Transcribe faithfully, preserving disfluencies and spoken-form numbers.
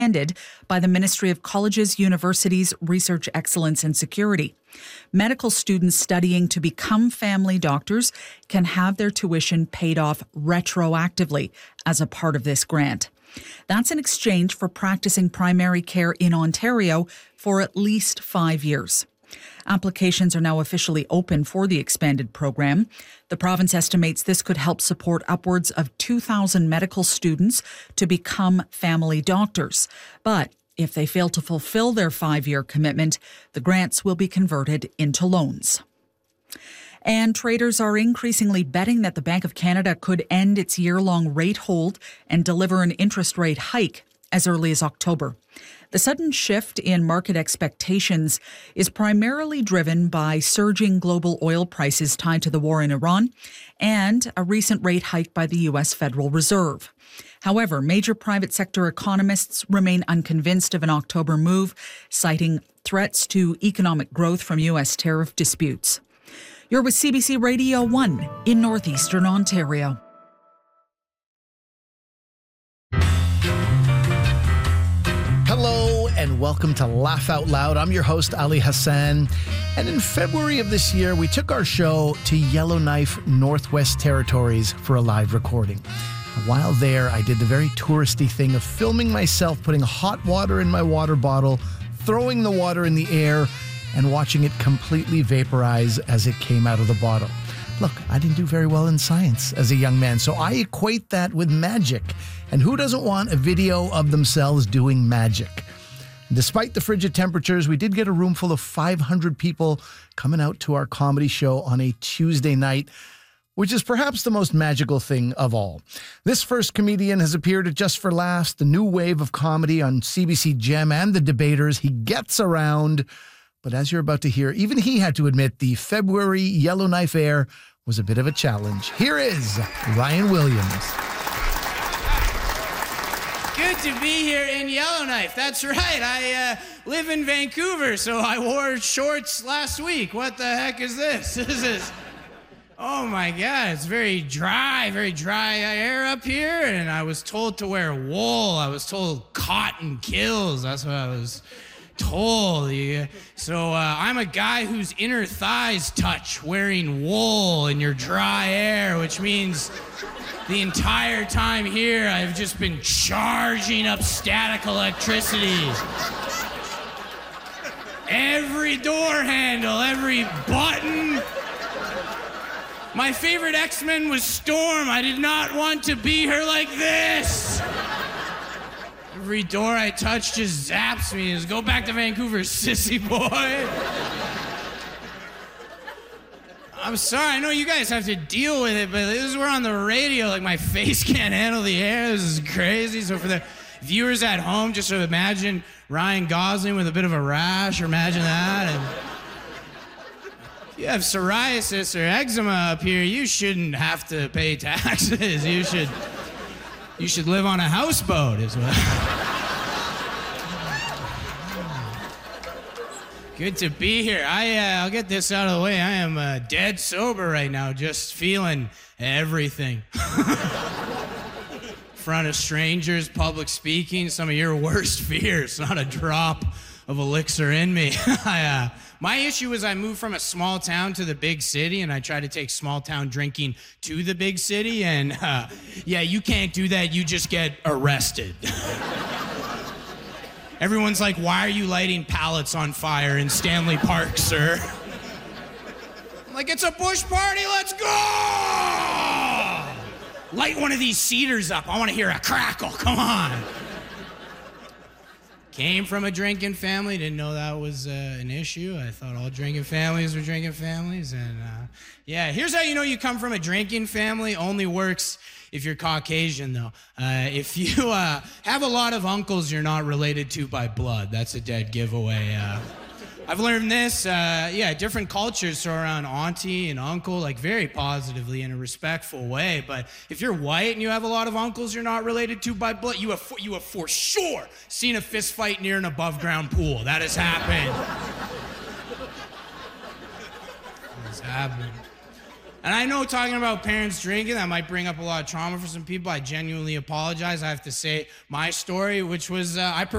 Funded by the Ministry of Colleges, Universities, Research Excellence and Security. Medical students studying to become family doctors can have their tuition paid off retroactively as a part of this grant. That's in exchange for practicing primary care in Ontario for at least five years. Applications are now officially open for the expanded program. The province estimates this could help support upwards of two thousand medical students to become family doctors. But if they fail to fulfill their five-year commitment, the grants will be converted into loans. And traders are increasingly betting that the Bank of Canada could end its year-long rate hold and deliver an interest rate hike as early as October. The sudden shift in market expectations is primarily driven by surging global oil prices tied to the war in Iran and a recent rate hike by the U S Federal Reserve. However, major private sector economists remain unconvinced of an October move, citing threats to economic growth from U S tariff disputes. You're with C B C Radio one in northeastern Ontario. Hello and welcome to Laugh Out Loud. I'm your host, Ali Hassan. And in February of this year, we took our show to Yellowknife, Northwest Territories for a live recording. While there, I did the very touristy thing of filming myself putting hot water in my water bottle, throwing the water in the air, and watching it completely vaporize as it came out of the bottle. Look, I didn't do very well in science as a young man, so I equate that with magic. And who doesn't want a video of themselves doing magic? Despite the frigid temperatures, we did get a room full of five hundred people coming out to our comedy show on a Tuesday night, which is perhaps the most magical thing of all. This first comedian has appeared at Just for Laughs, the new wave of comedy on C B C Gem and The Debaters. He gets around, but as you're about to hear, even he had to admit the February Yellowknife air was a bit of a challenge. Here is Ryan Williams. Good to be here in Yellowknife. That's right. I uh, live in Vancouver, so I wore shorts last week. What the heck is this? This is... Oh my God, it's very dry, very dry air up here, and I was told to wear wool. I was told cotton kills. That's what I was told. Yeah. So uh, I'm a guy whose inner thighs touch wearing wool in your dry air, which means the entire time here I've just been charging up static electricity. Every door handle, every button. My favorite X-Men was Storm. I did not want to be her like this. Every door I touch just zaps me. Just go back to Vancouver, sissy boy. I'm sorry, I know you guys have to deal with it, but this is we're on the radio, like my face can't handle the air. This is crazy. So for the viewers at home, just to imagine Ryan Gosling with a bit of a rash, or imagine that. And if you have psoriasis or eczema up here, you shouldn't have to pay taxes. You should, you should live on a houseboat as well. Good to be here. I, uh, I'll get this out of the way. I am uh, dead sober right now, just feeling everything. In front of strangers, public speaking, some of your worst fears, not a drop of elixir in me. I, uh, my issue is I moved from a small town to the big city, and I try to take small town drinking to the big city, and uh, yeah, you can't do that. You just get arrested. Everyone's like, why are you lighting pallets on fire in Stanley Park, sir? I'm like, it's a bush party, let's go! Light one of these cedars up, I wanna hear a crackle, come on. Came from a drinking family, didn't know that was uh, an issue. I thought all drinking families were drinking families, and uh, yeah, here's how you know you come from a drinking family, only works if you're Caucasian, though. Uh, if you uh, have a lot of uncles you're not related to by blood, that's a dead giveaway. Uh, I've learned this, uh, yeah, different cultures throw around auntie and uncle, like very positively in a respectful way, but if you're white and you have a lot of uncles you're not related to by blood, you have for, you have for sure seen a fist fight near an above-ground pool. That has happened. That has happened. And I know talking about parents drinking, that might bring up a lot of trauma for some people. I genuinely apologize. I have to say my story, which was, uh, I